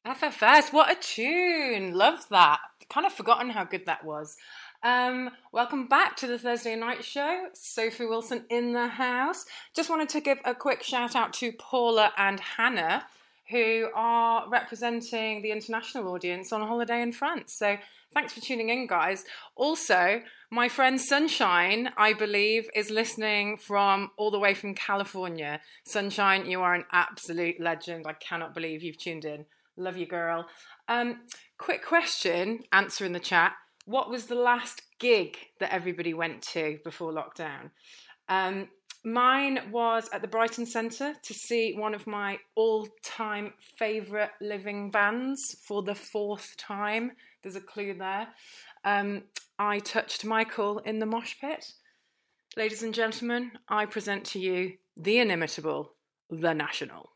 FFS, what a tune! Love that. Kind of forgotten how good that was. Welcome back to the Thursday night show. Sophie Wilson in the house. Just wanted to give a quick shout out to Paula and Hannah, who are representing the international audience on holiday in France. So thanks for tuning in, guys. Also, my friend Sunshine, I believe, is listening from all the way from California. Sunshine, you are an absolute legend. I cannot believe you've tuned in. Love you, girl. Quick question, answer in the chat. What was the last gig that everybody went to before lockdown? Mine was at the Brighton Centre to see one of my all-time favourite living bands for the fourth time. There's a clue there. I touched Michael in the mosh pit. Ladies and gentlemen, I present to you the inimitable, The National.